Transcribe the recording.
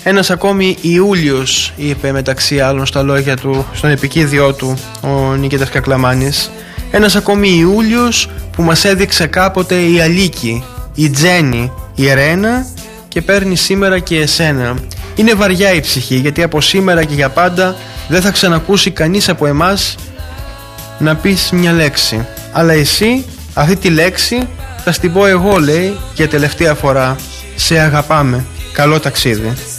Ένας ακόμη Ιούλιος, είπε μεταξύ άλλων στα λόγια του, στον επικίδιό του ο Νικήτας Κακλαμάνης. Ένας ακόμη Ιούλιος που μας έδειξε κάποτε η Αλίκη, η Τζέννη, η Ρένα και παίρνει σήμερα και εσένα. Είναι βαριά η ψυχή, γιατί από σήμερα και για πάντα δεν θα ξανακούσει κανείς από εμάς να πεις μια λέξη. Αλλά εσύ αυτή τη λέξη θα στην πω εγώ, λέει, για τελευταία φορά. Σε αγαπάμε. Καλό ταξίδι.